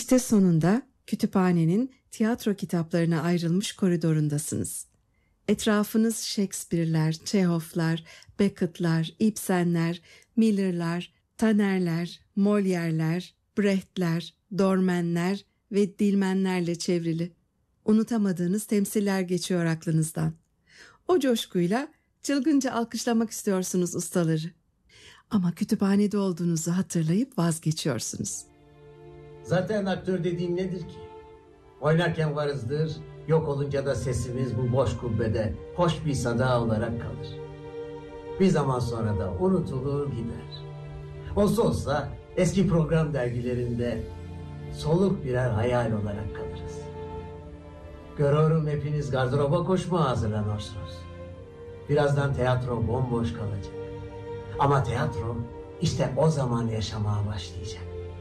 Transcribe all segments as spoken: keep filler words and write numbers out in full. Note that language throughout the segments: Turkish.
İşte sonunda kütüphanenin tiyatro kitaplarına ayrılmış koridorundasınız. Etrafınız Shakespeare'ler, Chekhov'lar, Beckett'lar, Ibsen'ler, Miller'lar, Taner'ler, Molière'ler, Brecht'ler, Dormen'ler ve Dilmen'lerle çevrili. Unutamadığınız temsiller geçiyor aklınızdan. O coşkuyla çılgınca alkışlamak istiyorsunuz ustaları. Ama kütüphanede olduğunuzu hatırlayıp vazgeçiyorsunuz. Zaten aktör dediğin nedir ki? Oynarken varızdır, yok olunca da sesimiz bu boş kubbede hoş bir sada olarak kalır. Bir zaman sonra da unutulur gider. Olsa olsa eski program dergilerinde soluk birer hayal olarak kalırız. Görüyorum hepiniz gardıroba koşmaya hazırlanıyorsunuz. Birazdan tiyatro bomboş kalacak. Ama tiyatro işte o zaman yaşamaya başlayacak.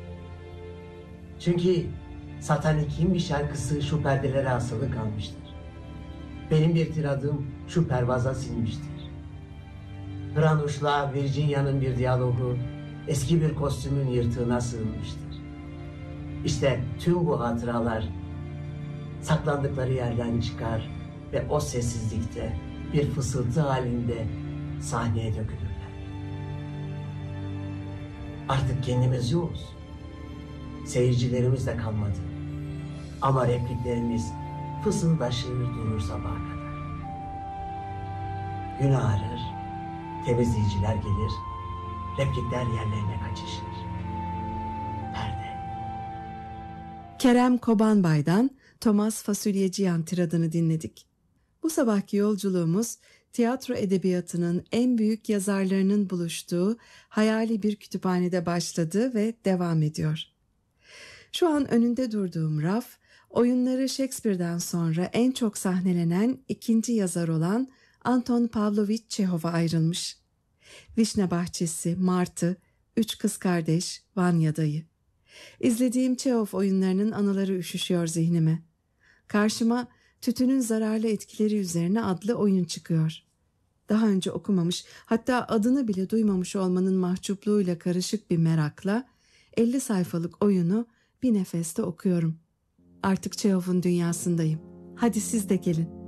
Çünkü Satanik'in bir şarkısı şu perdelere asılı kalmıştır. Benim bir tiradım şu pervaza sinmiştir. Hranuş'la Virginia'nın bir diyalogu eski bir kostümün yırtığına sığınmıştır. İşte tüm bu hatıralar saklandıkları yerden çıkar ve o sessizlikte bir fısıltı halinde sahneye dökülürler. Artık kendimiz yokuz. Seyircilerimiz de kalmadı. Ama repliklerimiz fısıldaşır durur sabaha kadar. Gün ağarır, temizleyiciler gelir, replikler yerlerine kaçışır. Perde. Kerem Kobanbay'dan Thomas Fasulyeciyan tiradını dinledik. Bu sabahki yolculuğumuz tiyatro edebiyatının en büyük yazarlarının buluştuğu hayali bir kütüphanede başladı ve devam ediyor. Şu an önünde durduğum raf, oyunları Shakespeare'den sonra en çok sahnelenen ikinci yazar olan Anton Pavlovich Çehov'a ayrılmış. Vişne Bahçesi, Martı, Üç Kız Kardeş, Vanya Dayı. İzlediğim Çehov oyunlarının anıları üşüşüyor zihnime. Karşıma Tütünün Zararlı Etkileri Üzerine adlı oyun çıkıyor. Daha önce okumamış, hatta adını bile duymamış olmanın mahcupluğuyla karışık bir merakla elli sayfalık oyunu bir nefeste okuyorum. Artık Çehov'un dünyasındayım. Hadi siz de gelin.